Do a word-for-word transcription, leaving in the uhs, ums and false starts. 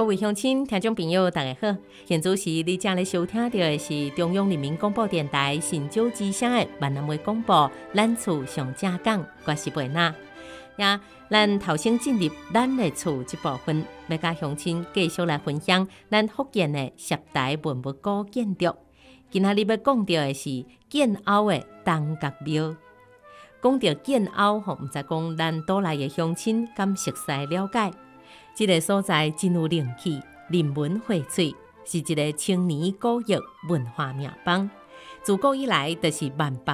各位乡亲、听众朋友，大家好！现在时你正咧收听到的是中央人民广播电台新竹之声的闽南话广播，咱厝上正讲，我是贝娜。呀，咱头先进入咱的厝这部分，要甲乡亲继续来分享咱福建的十大文物古建筑。今仔日要讲到的是建瓯的东角庙。讲到建瓯，吼，毋知讲咱岛内的乡亲敢熟悉了解？这个所在真有灵气，人文荟萃，是一个千年古域文化名邦。自古以来，就是万邦